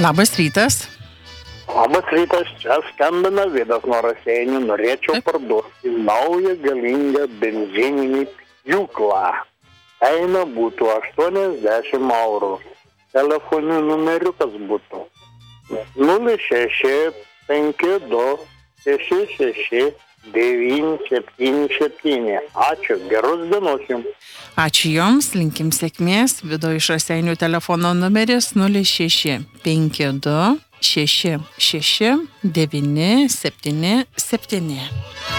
Labas rytas. Labas rytas, čia skambina Vidas nuo Raseinių. Norėčiau parduoti naują galingą benzininį pjūklą. Kaina būtų 80 eurų. Telefoninių numeriukas būtų 0652669977. Ačiū, geros dienos jums. Ačiū Jums, linkim sėkmės. Vido iš Raseinių telefono numeris 0652669977.